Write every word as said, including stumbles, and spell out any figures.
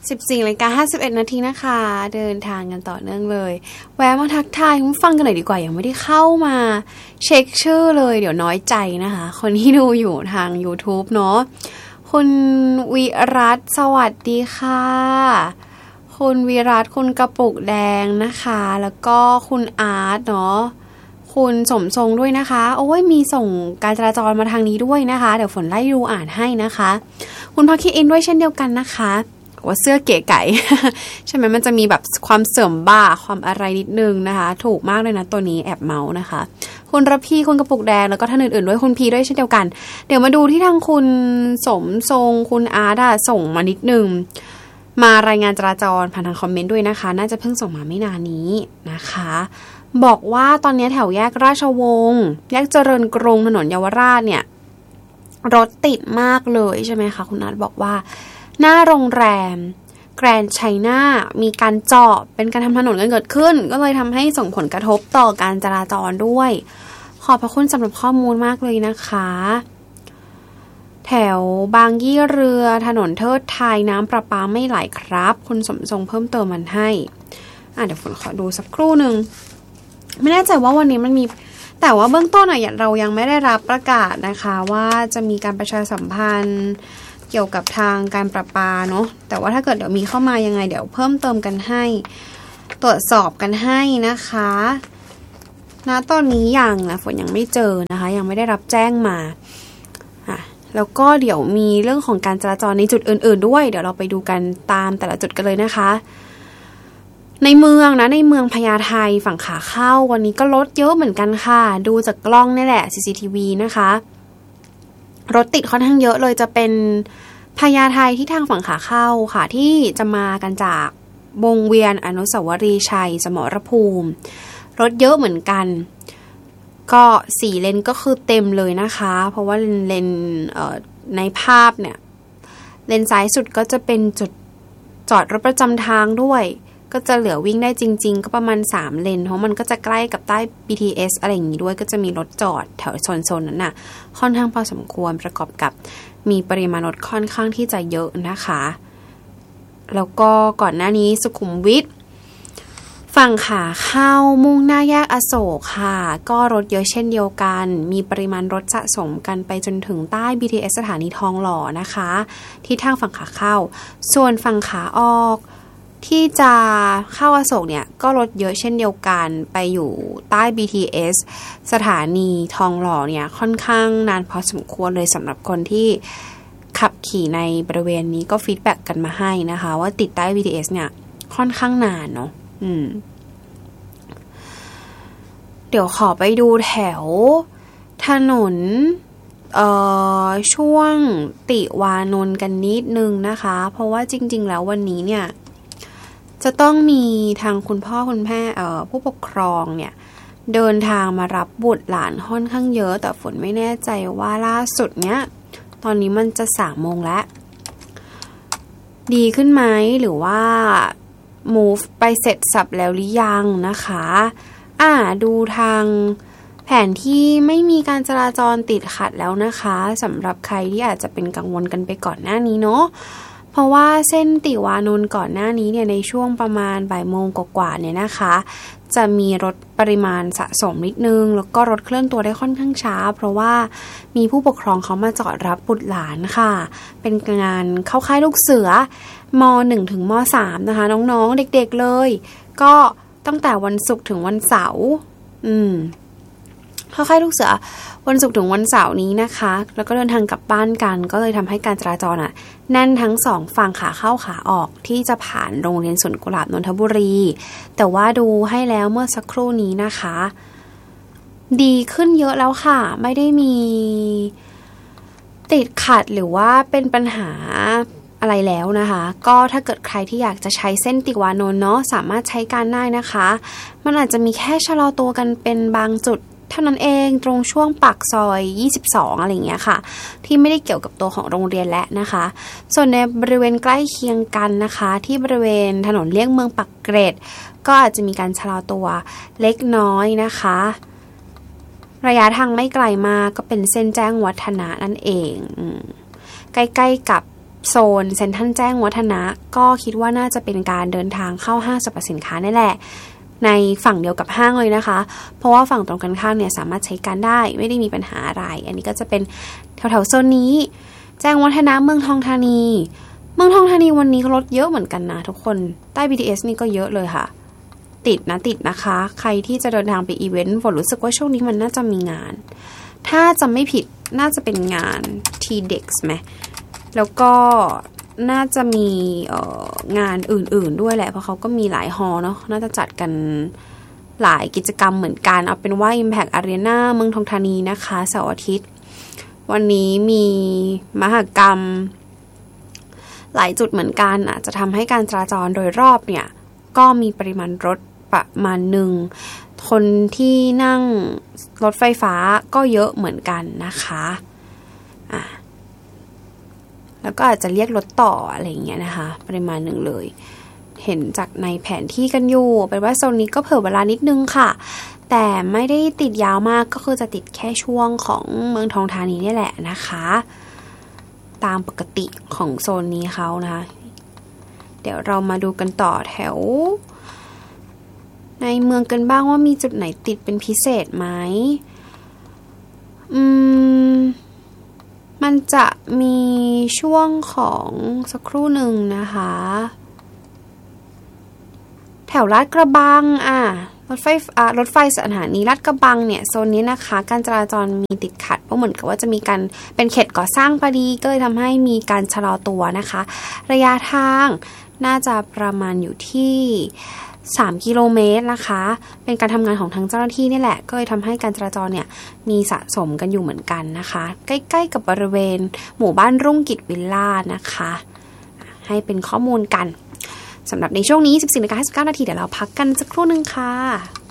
สิบสี่นาฬิกาห้าสิบเอ็ดนาทีนะคะเดินทางกันต่อเนื่องเลยแวะมาทักทายคุณฟังกันหน่อยดีกว่ายังไม่ได้เข้ามาเช็คชื่อเลยเดี๋ยวน้อยใจนะคะคนที่ดูอยู่ทาง YouTube เนาะคุณวิรัตสวัสดีค่ะคุณวิรัตคุณกระปุกแดงนะคะแล้วก็คุณอาร์ตเนาะคุณสมทรงด้วยนะคะโอ้ยมีส่งการจราจรมาทางนี้ด้วยนะคะเดี๋ยวฝนไล่ดูอ่านให้นะคะคุณพักคีอินด้วยเช่นเดียวกันนะคะว่าเสื้อเก๋ไก่ ใช่ไหมมันจะมีแบบความเสริมบ้าความอะไรนิดนึงนะคะถูกมากเลยนะตัวนี้แอบเมานะคะคุณระพีคุณกระปุกแดงแล้วก็ท่านอื่นๆด้วยคุณพีด้วยเช่นเดียวกันเดี๋ยวมาดูที่ทางคุณสมทรงคุณอาร์ตส่งมานิดนึงมารายงานจราจรผ่านทางคอมเมนต์ด้วยนะคะน่าจะเพิ่งส่งมาไม่นานนี้นะคะบอกว่าตอนนี้แถวแยกราชวงศ์แยกเจริญกรุงถนนเยาวราชเนี่ยรถติดมากเลยใช่ไหมคะคุณนัทบอกว่าหน้าโรงแรมแกรนด์ไชน่ามีการเจาะเป็นการทำถนนกันเกิดขึ้นก็เลยทำให้ส่งผลกระทบต่อการจราจรด้วยขอบพระคุณสำหรับข้อมูลมากเลยนะคะแถวบางยี่เรือถนนเทิดไทยน้ำประปาไม่ไหลครับคุณสมทรงเพิ่มเติมมันให้อ่ะเดี๋ยวฝนขอดูสักครู่นึงไม่แน่ใจว่าวันนี้มันมีแต่ว่าเบื้องต้นอ่ะเรายังไม่ได้รับประกาศนะคะว่าจะมีการประชาสัมพันธ์เกี่ยวกับทางการประปาเนาะแต่ว่าถ้าเกิดเดี๋ยวมีเข้ามายังไงเดี๋ยวเพิ่มเติมกันให้ตรวจสอบกันให้นะคะณตอนนี้ยังนะฝนยังไม่เจอนะคะยังไม่ได้รับแจ้งมาอ่ะแล้วก็เดี๋ยวมีเรื่องของการจราจรในจุดอื่นๆด้วยเดี๋ยวเราไปดูกันตามแต่ละจุดกันเลยนะคะในเมืองนะในเมืองพญาไทฝั่งขาเข้าวันนี้ก็รถเยอะเหมือนกันค่ะดูจากกล้องนี่แหละ ซี ซี ที วี นะคะรถติดค่อนข้างเยอะเลยจะเป็นพญาไทที่ทางฝั่งขาเข้าค่ะที่จะมากันจากวงเวียนอนุสาวรีย์ชัยสมรภูมิรถเยอะเหมือนกันก็สี่เลนก็คือเต็มเลยนะคะเพราะว่าเลนเลนเอ่อในภาพเนี่ยเลนซ้ายสุดก็จะเป็นจุดจอดรถประจำทางด้วยก็จะเหลือวิ่งได้จริงๆก็ประมาณสามเลนเพราะมันก็จะใกล้กับใต้ บี ที เอส อะไรอย่างนี้ด้วยก็จะมีรถจอดแถวโซนๆนั้นน่ะค่อนข้างพอสมควรประกอบกับมีปริมาณรถค่อนข้างที่จะเยอะนะคะแล้วก็ก่อนหน้านี้สุขุมวิทฝั่งขาเข้ามุ่งหน้าแยกอโศกค่ะก็รถเยอะเช่นเดียวกันมีปริมาณรถสะสมกันไปจนถึงใต้ บี ที เอส สถานีทองหล่อนะคะที่ทางฝั่งขาเข้าส่วนฝั่งขาออกที่จะเข้าอโศกเนี่ยก็รถเยอะเช่นเดียวกันไปอยู่ใต้ บี ที เอส สถานีทองหล่อเนี่ยค่อนข้างนานพอสมควรเลยสำหรับคนที่ขับขี่ในบริเวณนี้ก็ฟีดแบ็กกันมาให้นะคะว่าติดใต้ บี ที เอส เนี่ยค่อนข้างนานเนาะอืมเดี๋ยวขอไปดูแถวถนนเอ่อช่วงติวานนท์กันนิดนึงนะคะเพราะว่าจริงๆแล้ววันนี้เนี่ยจะต้องมีทางคุณพ่อคุณแม่เอ่อผู้ปกครองเนี่ยเดินทางมารับบุตรหลานค่อนข้างเยอะแต่ฝนไม่แน่ใจว่าล่าสุดเนี้ยตอนนี้มันจะสามโมงแล้วดีขึ้นไหมหรือว่า move ไปเสร็จสับแล้วหรือยังนะคะอ่าดูทางแผนที่ไม่มีการจราจรติดขัดแล้วนะคะสำหรับใครที่อาจจะเป็นกังวลกันไปก่อนหน้านี้เนาะเพราะว่าเส้นติวานนท์ก่อนหน้านี้เนี่ยในช่วงประมาณบ่ายโมงกว่าๆเนี่ยนะคะจะมีรถปริมาณสะสมนิดนึงแล้วก็รถเคลื่อนตัวได้ค่อนข้างช้าเพราะว่ามีผู้ปกครองเขามาจอดรับบุตรหลานค่ะเป็นงานเข้าค่ายลูกเสือม.หนึ่ง ถึงม.สาม นะคะน้องๆเด็กๆเลยก็ตั้งแต่วันศุกร์ถึงวันเสาร์อืมเข้าค่ายลูกเสือวันศุกร์ถึงวันเสาร์นี้นะคะแล้วก็เดินทางกลับบ้านกันก็เลยทำให้การจราจรอ่ะแน่นทั้งสองฝั่งขาเข้าขาออกที่จะผ่านโรงเรียนสวนกุหลาบนนทบุรีแต่ว่าดูให้แล้วเมื่อสักครู่นี้นะคะดีขึ้นเยอะแล้วค่ะไม่ได้มีติดขัดหรือว่าเป็นปัญหาอะไรแล้วนะคะก็ถ้าเกิดใครที่อยากจะใช้เส้นติวานนท์เนาะสามารถใช้การได้นะคะมันอาจจะมีแค่ชะลอตัวกันเป็นบางจุดเท่านั้นเองตรงช่วงปากซอยยี่สิบสองอะไรอย่างเงี้ยค่ะที่ไม่ได้เกี่ยวกับตัวของโรงเรียนและนะคะส่วนในบริเวณใกล้เคียงกันนะคะที่บริเวณถนนเลี่ยงเมืองปักเกร็ดก็อาจจะมีการชะลอตัวเล็กน้อยนะคะระยะทางไม่ไกลมากก็เป็นเส้นแจ้งวัฒนะนั่นเองใกล้ๆกับโซนเซ็นทรัลแจ้งวัฒนะก็คิดว่าน่าจะเป็นการเดินทางเข้าห้างสรรพสินค้านี่แหละในฝั่งเดียวกับห้างเลยนะคะเพราะว่าฝั่งตรงกันข้ามเนี่ยสามารถใช้การได้ไม่ได้มีปัญหาอะไรอันนี้ก็จะเป็นแถวๆโซนนี้แจ้งวัฒนะเมืองทองธานีเมืองทองธานีวันนี้รถเยอะเหมือนกันนะทุกคนใต้ บี ที เอส นี่ก็เยอะเลยค่ะติดนะติดนะคะใครที่จะเดินทางไปอีเวนต์ฝนรู้สึกว่าช่วงนี้มันน่าจะมีงานถ้าจะไม่ผิดน่าจะเป็นงาน ที เด็กซ์ ไหมแล้วก็น่าจะมีเอ่องานอื่นๆด้วยแหละเพราะเขาก็มีหลายฮอลล์เนาะน่าจะจัดกันหลายกิจกรรมเหมือนกันเอาเป็นว่า Impact Arena เมืองทองธานีนะคะเสาร์อาทิตย์วันนี้มีมหกรรมหลายจุดเหมือนกันอาจจะทำให้การจราจรโดยรอบเนี่ยก็มีปริมาณรถประมาณหนึ่งคนที่นั่งรถไฟฟ้าก็เยอะเหมือนกันนะคะอ่ะแล้วก็อาจจะเรียกรถต่ออะไรอย่างเงี้ยนะคะปริมาณหนึ่งเลยเห็นจากในแผนที่กันอยู่เป็นว่าโซนนี้ก็เผื่อเวลานิดนึงค่ะแต่ไม่ได้ติดยาวมากก็คือจะติดแค่ช่วงของเมืองทองธานีนี่แหละนะคะตามปกติของโซนนี้เขานะคะเดี๋ยวเรามาดูกันต่อแถวในเมืองกันบ้างว่ามีจุดไหนติดเป็นพิเศษไหมอืมมันจะมีช่วงของสักครู่หนึ่งนะคะแถวลาดกระบังอ่ะรถไฟอ่ารถไฟสถานีลาดกระบังเนี่ยโซนนี้นะคะการจราจรมีติดขัดเพราะเหมือนกับว่าจะมีการเป็นเขตก่อสร้างพอดีก็เลยทำให้มีการชะลอตัวนะคะระยะทางน่าจะประมาณอยู่ที่สามกิโลเมตรนะคะเป็นการทำงานของทางเจ้าหน้าที่นี่แหละก็เลยทำให้การจราจรเนี่ยมีสะสมกันอยู่เหมือนกันนะคะใกล้ๆกับบริเวณหมู่บ้านรุ่งกิจวิลล่านะคะให้เป็นข้อมูลกันสำหรับในช่วงนี้ สิบสี่นาฬิกาห้าสิบเก้านาทีเดี๋ยวเราพักกันสักครู่นึงค่ะ